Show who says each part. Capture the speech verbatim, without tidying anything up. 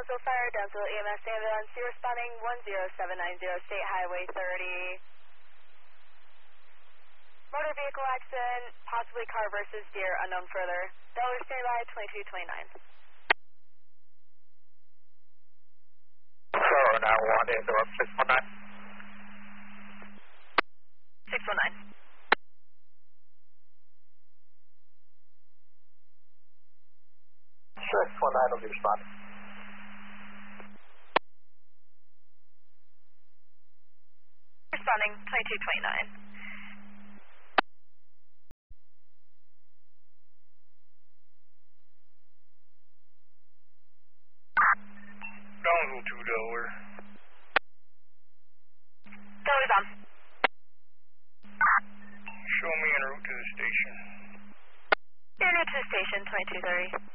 Speaker 1: Downsville Fire, Downsville E M S ambulance, you're responding one zero seven nine zero State Highway thirty. Motor vehicle accident, possibly car versus deer, unknown further. Dollar standby, twenty-two twenty-nine.
Speaker 2: Zero nine one, interrupt six one nine.
Speaker 1: six one nine.
Speaker 2: six one nine will be responding.
Speaker 1: Responding, twenty-two twenty-nine.
Speaker 3: Downsville two Delaware.
Speaker 1: Delaware on.
Speaker 3: Show me en route to the station.
Speaker 1: En route to the station, twenty-two thirty.